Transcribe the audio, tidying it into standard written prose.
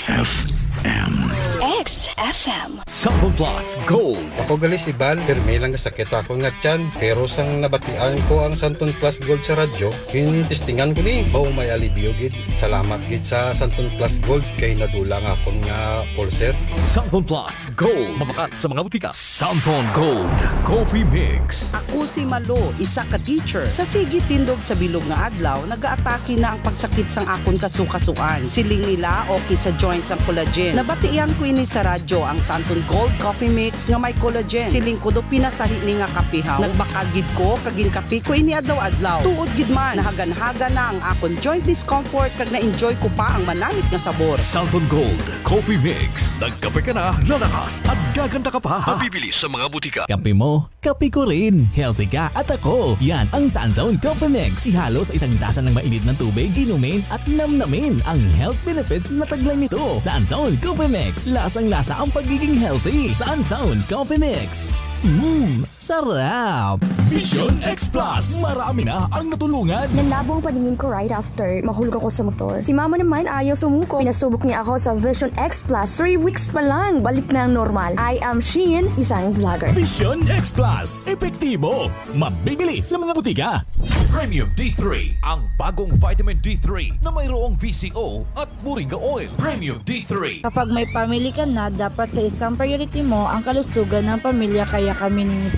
XFM. XFM. Sample Plus Gold. Ako gali si Bal, permi lang sakit ako nga tiyan. Pero sang nabatian ko ang Santon Plus Gold sa radyo, testingan ko ni, may alibyo gid. Salamat gid sa Santon Plus Gold kay nadulang akon nga ulcer. Sample Plus Gold. Mabakat sa mga butika. Sample Gold Coffee Mix. Ako si Malo, isa ka teacher. Sa sige tindog sa bilog nga adlaw, nagaatake na ang pagsakit sang akon kasukasuan. Siling nila okay sa joints ang collagen. Nabatian ko ini sa radyo ang Santon Gold Coffee Mix nga may collagen. Siling ko do pinasahi ni nga kapihaw. Nagbakagid ko kaging kape ko ini adlaw-adlaw. Tuod gid man, nahagan-haga na ang akon joint discomfort kag na-enjoy ko pa ang manamit nga sabor. Sample Gold Coffee Mix. Nagkape ka na, lalakas at gaganda ka pa. Mabibili sa mga butika. Kape mo, kape ko rin. Healthy ka at ako. Yan ang Sunzone Coffee Mix. Ihalo sa isang tasa ng mainit na tubig, inumin at namnamin ang health benefits na taglay nito. Sunzone Coffee Mix. Lasang-lasa ang pagiging healthy. Sunzone Coffee Mix. Sarap! Vision X Plus. Marami na ang natulungan. Nanlabo ang paningin ko right after mahulog ako sa motor. Si mama naman ayaw sumuko. Pinasubok niya ako sa Vision X Plus. 3 weeks pa lang, balik na ang normal. I am Shein, isang vlogger. Vision X Plus. Epektibo. Mabibili sa mga butika. Premium D3. Ang bagong vitamin D3 na mayroong VCO at Moringa Oil. Premium D3. Kapag may family ka na, dapat sa isang priority mo ang kalusugan ng pamilya, kaya kami ni